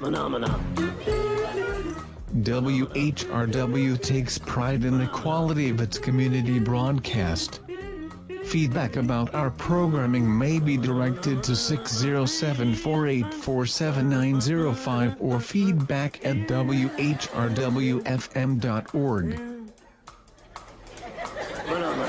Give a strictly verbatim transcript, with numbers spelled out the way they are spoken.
Phenomena. W H R W takes pride in the quality of its community broadcast. Feedback about our programming may be directed to six zero seven, four eight four, seven nine zero five or feedback at W H R W F M dot org. Phenomena.